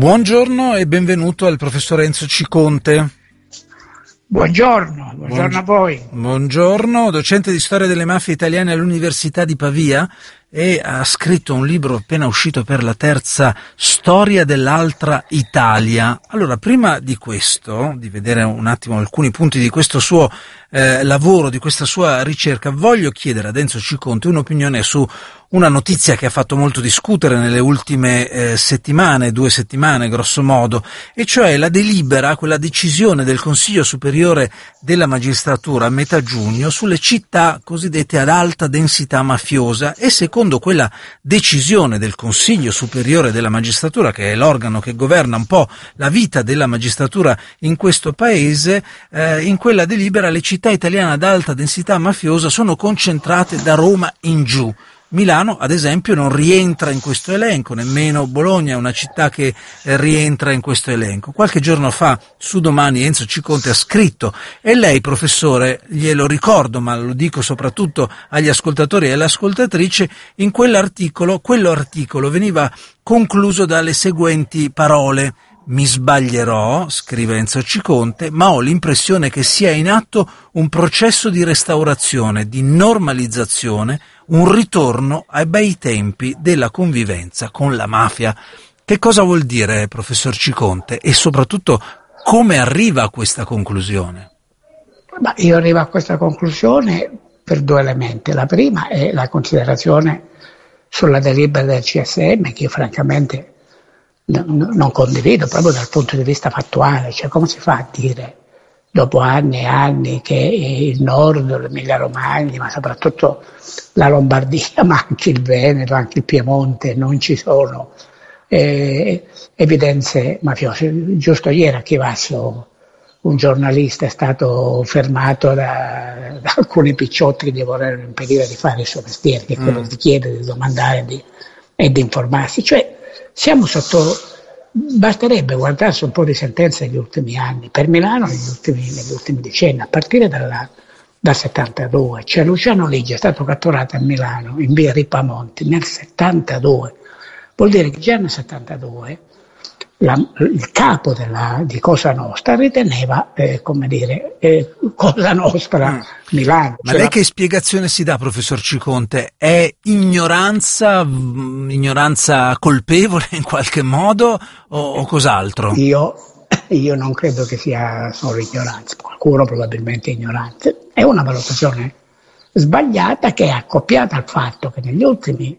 Buongiorno e benvenuto al professor Enzo Ciconte. Buongiorno a voi. Buongiorno, docente di storia delle mafie italiane all'Università di Pavia e ha scritto un libro appena uscito per la Terza, Storia dell'altra Italia. Allora, prima di questo, di vedere un attimo alcuni punti di questo suo lavoro, di questa sua ricerca, voglio chiedere ad Enzo Ciconte un'opinione su una notizia che ha fatto molto discutere nelle ultime settimane, 2 settimane grosso modo, e cioè la delibera, quella decisione del Consiglio Superiore della Magistratura a metà giugno sulle città cosiddette ad alta densità mafiosa. E secondo quella decisione del Consiglio Superiore della Magistratura, che è l'organo che governa un po' la vita della magistratura in questo paese, in quella delibera le città italiane ad alta densità mafiosa sono concentrate da Roma in giù. Milano, ad esempio, non rientra in questo elenco, nemmeno Bologna è una città che rientra in questo elenco. Qualche giorno fa, su Domani, Enzo Ciconte ha scritto, e lei, professore, glielo ricordo, ma lo dico soprattutto agli ascoltatori e alle ascoltatrici, in quello articolo veniva concluso dalle seguenti parole: mi sbaglierò, scrive Enzo Ciconte, ma ho l'impressione che sia in atto un processo di restaurazione, di normalizzazione, un ritorno ai bei tempi della convivenza con la mafia. Che cosa vuol dire, professor Ciconte? E soprattutto, come arriva a questa conclusione? Ma io arrivo a questa conclusione per 2 elementi. La prima è la considerazione sulla delibera del CSM, che io francamente non condivido proprio dal punto di vista fattuale. Cioè, come si fa a dire dopo anni e anni che il nord, l'Emilia Romagna, ma soprattutto la Lombardia, ma anche il Veneto, anche il Piemonte, non ci sono evidenze mafiose? Giusto ieri a Chivasso un giornalista è stato fermato da alcuni picciotti che gli vorrebbero impedire di fare il suo mestiere, che è quello di chiedere, di domandare e di informarsi. Cioè, basterebbe guardarsi un po' di sentenze negli ultimi anni, per Milano negli ultimi decenni, a partire dal 72. Cioè, Luciano Ligi è stato catturato a Milano in via Ripamonti nel 72. Vuol dire che già nel 72 il capo di Cosa Nostra riteneva, Cosa Nostra Milano. Ma lei che spiegazione si dà, professor Ciconte? È ignoranza colpevole in qualche modo o cos'altro? Io non credo che sia solo ignoranza, qualcuno probabilmente è ignorante. È una valutazione sbagliata che è accoppiata al fatto che negli ultimi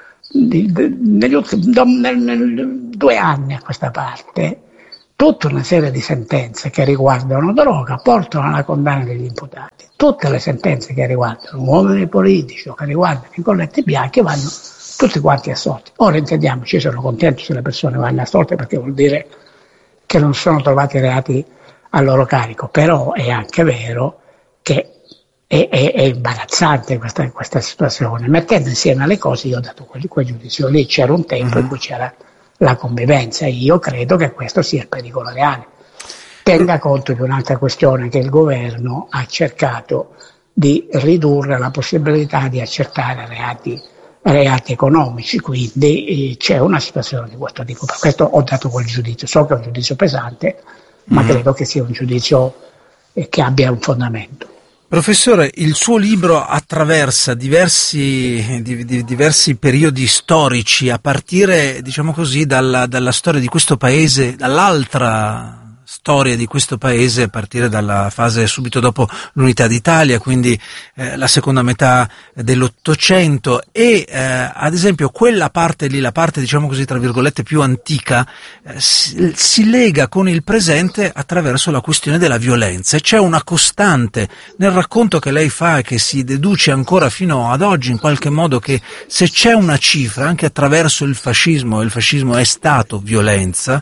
2 anni a questa parte tutta una serie di sentenze che riguardano droga portano alla condanna degli imputati. Tutte le sentenze che riguardano uomini politici o che riguardano i colletti bianchi vanno tutti quanti assolti. Ora intendiamoci, sono contento se le persone vanno assolte, perché vuol dire che non sono trovati reati a loro carico, però è anche vero che è imbarazzante questa situazione. Mettendo insieme le cose, io ho dato quel giudizio lì. C'era un tempo in cui c'era la convivenza, e io credo che questo sia il pericolo reale. Tenga conto di un'altra questione, che il governo ha cercato di ridurre la possibilità di accertare reati economici, quindi c'è una situazione di questo tipo. Per questo ho dato quel giudizio. So che è un giudizio pesante, ma credo che sia un giudizio che abbia un fondamento. Professore, il suo libro attraversa diversi periodi storici, a partire, diciamo così, dalla storia di questo paese, dall'altra storia di questo paese, a partire dalla fase subito dopo l'Unità d'Italia, quindi la seconda metà dell'Ottocento, e ad esempio quella parte lì, la parte, diciamo così, tra virgolette più antica, si lega con il presente attraverso la questione della violenza. E c'è una costante nel racconto che lei fa e che si deduce ancora fino ad oggi in qualche modo, che se c'è una cifra anche attraverso il fascismo, e il fascismo è stato violenza,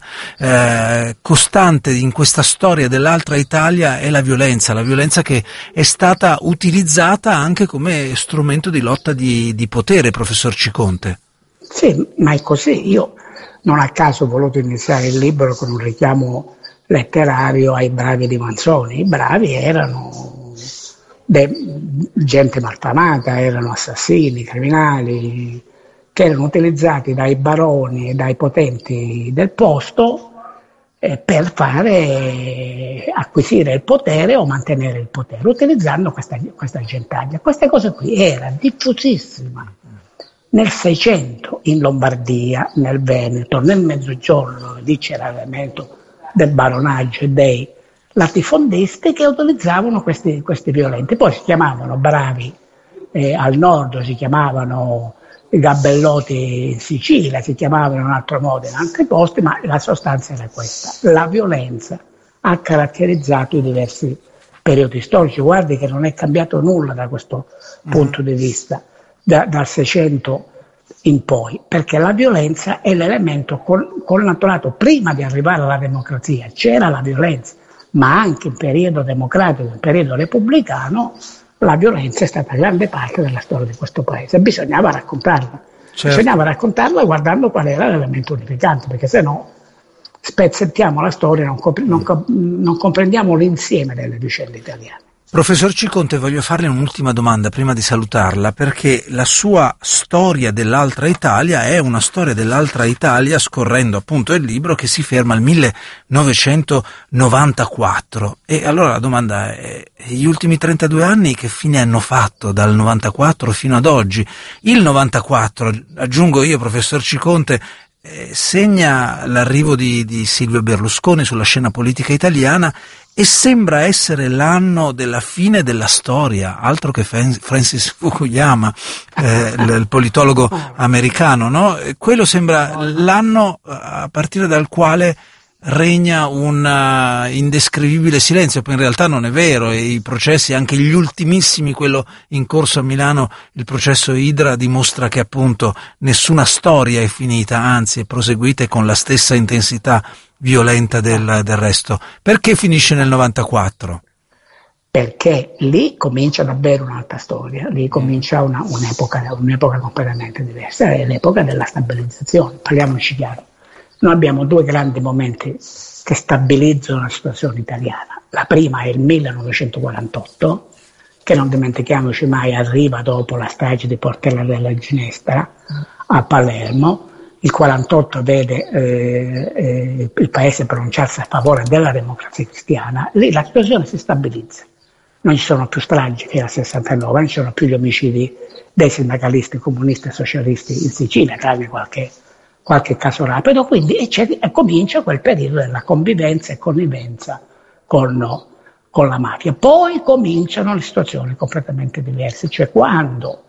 costante in questa storia dell'altra Italia è la violenza che è stata utilizzata anche come strumento di lotta di potere, professor Ciconte. Sì, ma è così. Io non a caso ho voluto iniziare il libro con un richiamo letterario ai bravi di Manzoni. I bravi erano gente malfamata, erano assassini, criminali, che erano utilizzati dai baroni e dai potenti del posto per acquisire il potere o mantenere il potere, utilizzando questa gentaglia. Queste cose qui era diffusissima nel 600 in Lombardia, nel Veneto, nel Mezzogiorno, dove lì c'era l'elemento del baronaggio e dei latifondisti che utilizzavano questi violenti. Poi si chiamavano bravi al nord, si chiamavano i gabellotti in Sicilia, si chiamavano in un altro modo in altri posti, ma la sostanza era questa. La violenza ha caratterizzato i diversi periodi storici. Guardi che non è cambiato nulla da questo punto di vista, dal 600 in poi, perché la violenza è l'elemento connaturato. Prima di arrivare alla democrazia c'era la violenza, ma anche in periodo democratico, in periodo repubblicano, la violenza è stata grande parte della storia di questo paese. Bisognava raccontarla. Certo. Bisognava raccontarla guardando qual era l'elemento unificante, perché se no spezzettiamo la storia e non comprendiamo l'insieme delle vicende italiane. Professor Ciconte, voglio farle un'ultima domanda prima di salutarla, perché la sua storia dell'altra Italia è una storia dell'altra Italia, scorrendo appunto il libro, che si ferma al 1994. E allora la domanda è: gli ultimi 32 anni che fine hanno fatto dal 94 fino ad oggi? Il 94, aggiungo io, professor Ciconte, segna l'arrivo di Silvio Berlusconi sulla scena politica italiana e sembra essere l'anno della fine della storia, altro che Francis Fukuyama, il politologo americano, no? Quello sembra l'anno a partire dal quale regna un indescrivibile silenzio. Poi in realtà non è vero, e i processi, anche gli ultimissimi, quello in corso a Milano, il processo Idra, dimostra che appunto nessuna storia è finita, anzi è proseguita con la stessa intensità violenta del resto. Perché finisce nel 94? Perché lì comincia davvero un'altra storia, lì comincia un'epoca completamente diversa, è l'epoca della stabilizzazione. Parliamoci chiaro. Noi abbiamo due grandi momenti che stabilizzano la situazione italiana. La prima è il 1948, che non dimentichiamoci mai arriva dopo la strage di Portella della Ginestra a Palermo. Il 48 vede il paese pronunciarsi a favore della democrazia cristiana. Lì la situazione si stabilizza. Non ci sono più stragi fino al 69, non ci sono più gli omicidi dei sindacalisti, comunisti e socialisti in Sicilia, tranne qualche caso rapido, quindi comincia quel periodo della convivenza e connivenza con la mafia. Poi cominciano le situazioni completamente diverse, cioè quando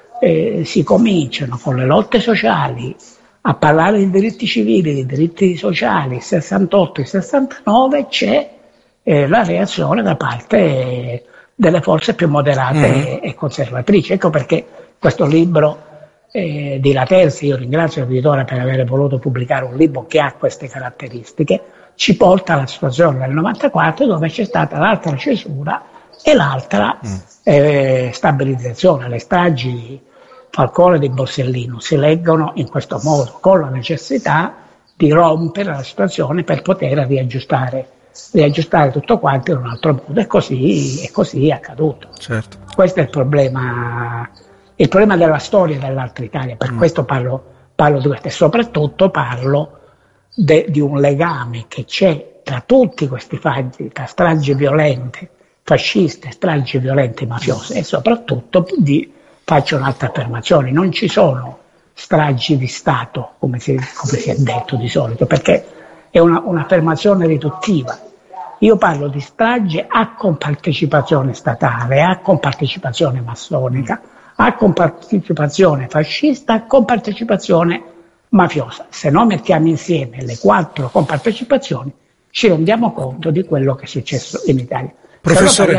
si cominciano con le lotte sociali a parlare di diritti civili, di diritti sociali, il 68 e il 69, c'è la reazione da parte delle forze più moderate e conservatrici. Ecco perché questo libro di Laterzi, io ringrazio l'editore per aver voluto pubblicare un libro che ha queste caratteristiche, ci porta alla situazione del 94, dove c'è stata l'altra cesura e l'altra stabilizzazione. Le stragi di Falcone e di Borsellino si leggono in questo modo, con la necessità di rompere la situazione per poter riaggiustare tutto quanto in un altro modo, e così è accaduto. Certo. Questo è il problema della storia dell'altra Italia. Per questo parlo di questo, e soprattutto parlo di un legame che c'è tra tutti questi fatti, tra stragi violente fasciste, stragi violente mafiose, e soprattutto faccio un'altra affermazione: non ci sono stragi di Stato, come si è detto di solito, perché è un'affermazione riduttiva. Io parlo di stragi a compartecipazione statale, a compartecipazione massonica, a compartecipazione fascista, a compartecipazione mafiosa. Se noi mettiamo insieme le 4 compartecipazioni, ci rendiamo conto di quello che è successo in Italia. Professore,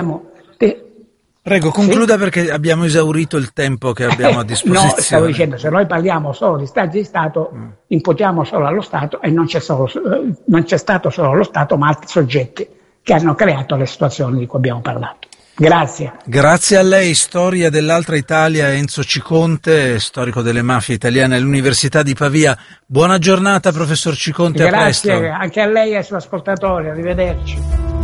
prego, concluda, sì? Perché abbiamo esaurito il tempo che abbiamo a disposizione. No, stavo dicendo, se noi parliamo solo di stragi di Stato, imputiamo solo allo Stato, e non c'è stato solo lo Stato, ma altri soggetti che hanno creato le situazioni di cui abbiamo parlato. Grazie. Grazie a lei. Storia dell'altra Italia, Enzo Ciconte, storico delle mafie italiane all'Università di Pavia. Buona giornata, professor Ciconte. Grazie, a presto. Anche a lei e ai suoi ascoltatori. Arrivederci.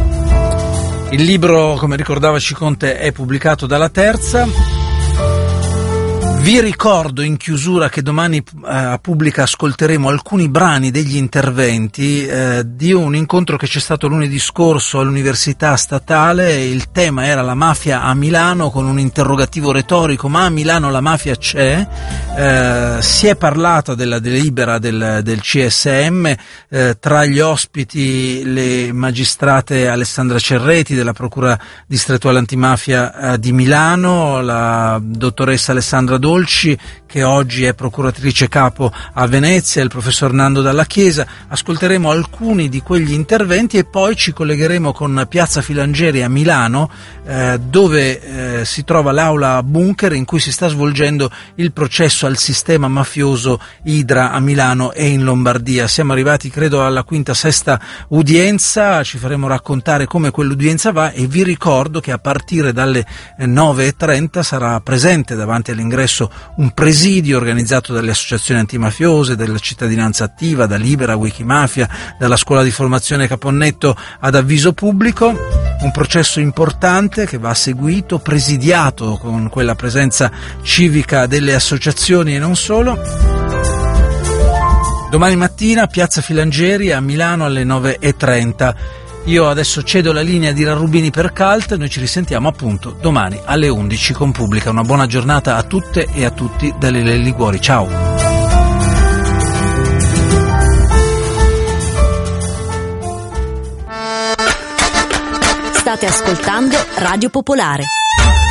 Il libro, come ricordava Ciconte, è pubblicato dalla Terza. Vi ricordo in chiusura che domani a Pubblica ascolteremo alcuni brani degli interventi di un incontro che c'è stato lunedì scorso all'Università Statale. Il tema era la mafia a Milano, con un interrogativo retorico: ma a Milano la mafia c'è? Si è parlato della delibera del CSM, tra gli ospiti le magistrate Alessandra Cerreti della Procura Distrettuale Antimafia di Milano, la dottoressa Alessandra Dolci, che oggi è procuratrice capo a Venezia, il professor Nando Dalla Chiesa. Ascolteremo alcuni di quegli interventi e poi ci collegheremo con Piazza Filangieri a Milano, dove si trova l'aula bunker in cui si sta svolgendo il processo al sistema mafioso Idra a Milano e in Lombardia. Siamo arrivati credo alla quinta, sesta udienza, ci faremo raccontare come quell'udienza va, e vi ricordo che a partire dalle 9:30 sarà presente davanti all'ingresso un presidio organizzato dalle associazioni antimafiose, della cittadinanza attiva, da Libera, Wikimafia, dalla scuola di formazione Caponnetto ad Avviso Pubblico. Un processo importante che va seguito, presidiato con quella presenza civica delle associazioni e non solo. Domani mattina Piazza Filangieri a Milano alle 9:30. Io adesso cedo la linea di Rubini per Cult. Noi ci risentiamo appunto domani alle 11 con Pubblica. Una buona giornata a tutte e a tutti da Lele Liguori. Ciao. State ascoltando Radio Popolare.